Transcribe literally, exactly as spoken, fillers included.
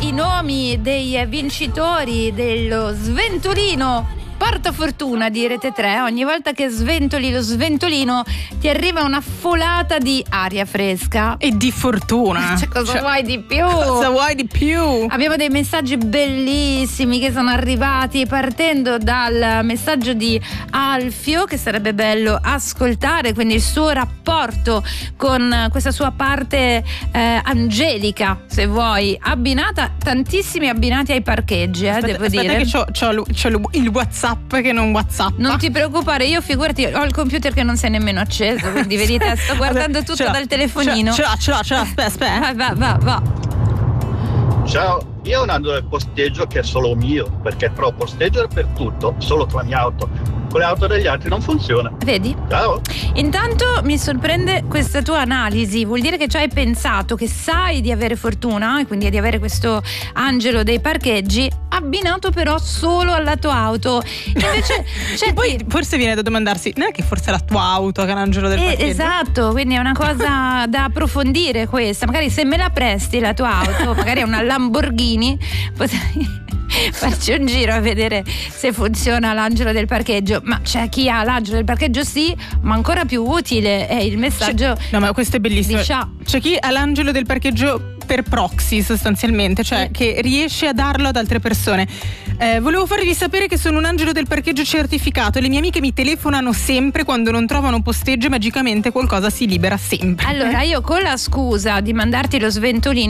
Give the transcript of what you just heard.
i nomi dei vincitori dello sventolino portafortuna di Rete tre. Ogni volta che sventoli lo sventolino ti arriva una folata di aria fresca e di fortuna. Cioè, cosa cioè, vuoi di più? Cosa vuoi di più? Abbiamo dei messaggi bellissimi che sono arrivati, partendo dal messaggio di Alfio, che sarebbe bello ascoltare, quindi il suo rapporto con questa sua parte eh, angelica, se vuoi, abbinata, tantissimi abbinati ai parcheggi, eh, aspetta, devo aspetta dire che c'ho, c'ho, c'ho il WhatsApp che non WhatsApp. Non ti preoccupare, io figurati, ho il computer che non si è nemmeno acceso, quindi vedi te, sto guardando tutto dal telefonino. Ce l'ha, ce l'ha, ce l'ha, aspetta, aspetta. Va, va, va. Ciao, io ho un angolo del posteggio che è solo mio, perché però posteggio dappertutto, solo tra la mia auto. Con le auto degli altri non funziona. Vedi? Ciao. Intanto mi sorprende questa tua analisi, vuol dire che ci hai pensato, che sai di avere fortuna e quindi di avere questo angelo dei parcheggi abbinato però solo alla tua auto. Invece c'è poi chi... forse viene da domandarsi, non è che forse è la tua auto che è un angelo del eh, parcheggio? Esatto, quindi è una cosa da approfondire questa. Magari se me la presti la tua auto, magari è una Lamborghini, potrei farci un giro a vedere se funziona l'angelo del parcheggio. Ma c'è chi ha l'angelo del parcheggio, sì, ma ancora più utile è il messaggio. C'è, no, ma questo è bellissimo. C'è chi ha l'angelo del parcheggio per proxy, sostanzialmente, cioè che riesce a darlo ad altre persone. Eh, volevo farvi sapere che sono un angelo del parcheggio certificato. Le mie amiche mi telefonano sempre quando non trovano posteggio e magicamente qualcosa si libera sempre. Allora io, con la scusa di mandarti lo sventolino,